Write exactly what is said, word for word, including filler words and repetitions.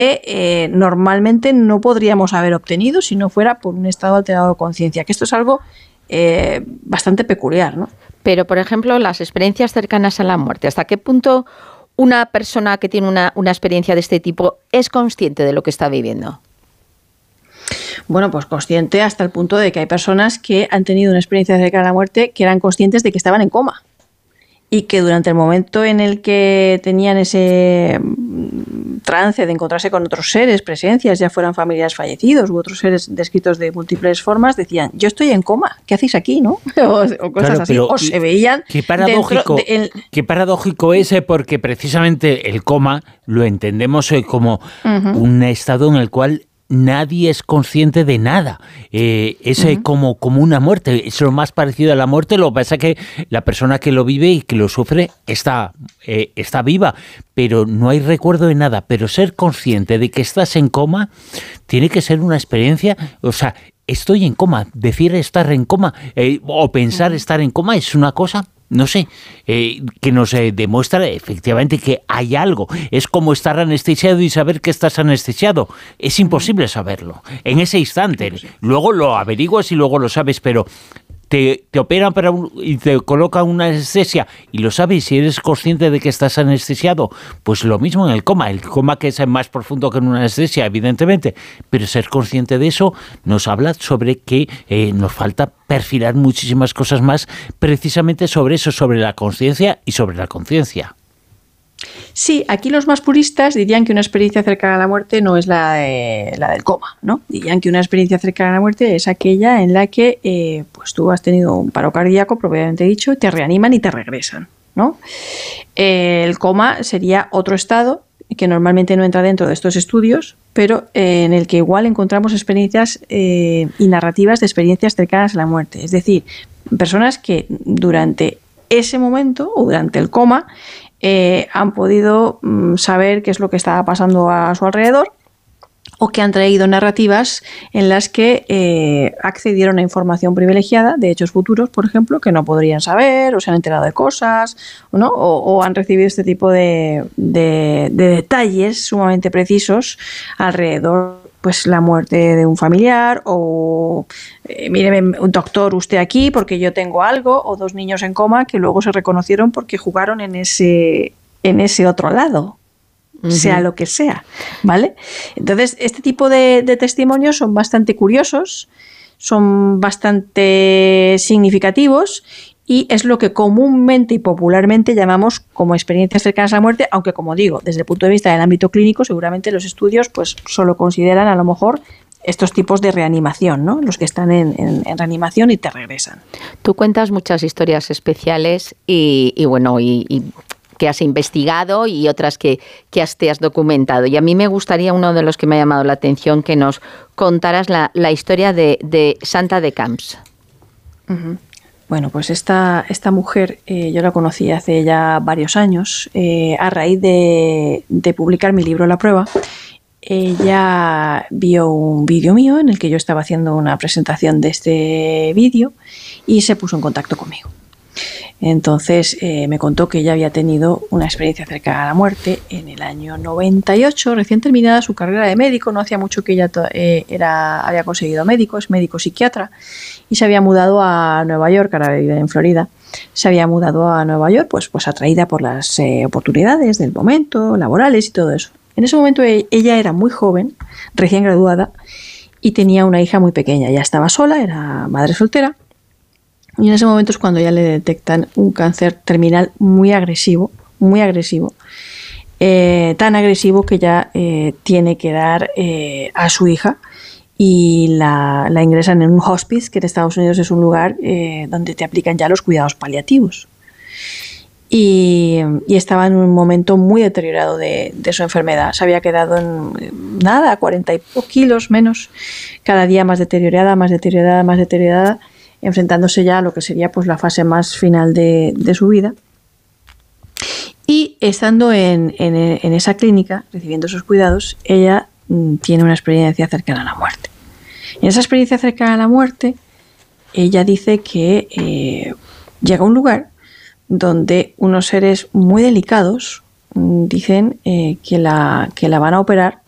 eh, normalmente no podríamos haber obtenido si no fuera por un estado alterado de conciencia, que esto es algo eh, bastante peculiar, ¿no? Pero, por ejemplo, las experiencias cercanas a la muerte, ¿hasta qué punto una persona que tiene una, una experiencia de este tipo es consciente de lo que está viviendo? Bueno, pues consciente hasta el punto de que hay personas que han tenido una experiencia cercana a la muerte que eran conscientes de que estaban en coma y que durante el momento en el que tenían ese trance de encontrarse con otros seres, presencias, ya fueran familiares fallecidos u otros seres descritos de múltiples formas, decían, yo estoy en coma, ¿qué hacéis aquí? ¿No? O, o cosas claro, así, pero o se veían qué paradójico, de el... qué paradójico es, porque precisamente el coma lo entendemos como uh-huh. un estado en el cual nadie es consciente de nada. Eh, es uh-huh. como, como una muerte. Es lo más parecido a la muerte. Lo que pasa es que la persona que lo vive y que lo sufre está, eh, está viva, pero no hay recuerdo de nada. Pero ser consciente de que estás en coma tiene que ser una experiencia, o sea, estoy en coma. Decir estar en coma eh, o pensar uh-huh. estar en coma es una cosa, no sé, eh, que nos eh, demuestra efectivamente que hay algo. Es como estar anestesiado y saber que estás anestesiado. Es imposible saberlo en ese instante. Luego lo averiguas y luego lo sabes, pero te, te operan para un, y te colocan una anestesia y lo sabes y eres consciente de que estás anestesiado. Pues lo mismo en el coma. El coma que es más profundo que en una anestesia, evidentemente, pero ser consciente de eso nos habla sobre que eh, nos falta perfilar muchísimas cosas más precisamente sobre eso, sobre la conciencia y sobre la conciencia. Sí, aquí los más puristas dirían que una experiencia cercana a la muerte no es la, de, la del coma, ¿no? Dirían que una experiencia cercana a la muerte es aquella en la que eh, pues tú has tenido un paro cardíaco, propiamente dicho, te reaniman y te regresan, ¿no? Eh, el coma sería otro estado que normalmente no entra dentro de estos estudios, pero eh, en el que igual encontramos experiencias eh, y narrativas de experiencias cercanas a la muerte. Es decir, personas que durante ese momento o durante el coma eh, han podido mm, saber qué es lo que estaba pasando a su alrededor, o que han traído narrativas en las que eh, accedieron a información privilegiada de hechos futuros, por ejemplo, que no podrían saber, o se han enterado de cosas, ¿no? o, o han recibido este tipo de, de, de detalles sumamente precisos alrededor, pues la muerte de un familiar, o eh, mire, un doctor, usted aquí porque yo tengo algo, o dos niños en coma que luego se reconocieron porque jugaron en ese, en ese otro lado. Uh-huh. Sea lo que sea, ¿vale? Entonces, este tipo de, de testimonios son bastante curiosos, son bastante significativos y es lo que comúnmente y popularmente llamamos como experiencias cercanas a la muerte, aunque, como digo, desde el punto de vista del ámbito clínico, seguramente los estudios pues solo consideran a lo mejor estos tipos de reanimación, ¿no? Los que están en, en, en reanimación y te regresan. Tú cuentas muchas historias especiales y, y bueno, y... y... que has investigado y otras que, que has, te has documentado. Y a mí me gustaría, uno de los que me ha llamado la atención, que nos contaras la, la historia de, de Santa de Camps. Uh-huh. Bueno, pues esta, esta mujer eh, yo la conocí hace ya varios años, eh, a raíz de, de publicar mi libro La Prueba. Ella vio un vídeo mío en el que yo estaba haciendo una presentación de este vídeo y se puso en contacto conmigo. Entonces eh, me contó que ella había tenido una experiencia cercana a la muerte en el año noventa y ocho, recién terminada su carrera de médico. No hacía mucho que ella eh, era, había conseguido médico, es médico psiquiatra, y se había mudado a Nueva York, ahora vive en Florida. Se había mudado a Nueva York pues, pues atraída por las eh, oportunidades del momento, laborales y todo eso. En ese momento ella era muy joven, recién graduada, y tenía una hija muy pequeña. Ya estaba sola, era madre soltera. Y en ese momento es cuando ya le detectan un cáncer terminal muy agresivo, muy agresivo, eh, tan agresivo que ya eh, tiene que dar eh, a su hija y la, la ingresan en un hospice, que en Estados Unidos es un lugar eh, donde te aplican ya los cuidados paliativos. Y, y estaba en un momento muy deteriorado de, de su enfermedad. Se había quedado en nada, cuarenta y pocos kilos menos, cada día más deteriorada, más deteriorada, más deteriorada, enfrentándose ya a lo que sería pues la fase más final de, de su vida. Y estando en, en, en esa clínica, recibiendo esos cuidados, ella mm, tiene una experiencia cercana a la muerte. En esa experiencia cercana a la muerte, ella dice que eh, llega a un lugar donde unos seres muy delicados mm, dicen eh, que, la, que la van a operar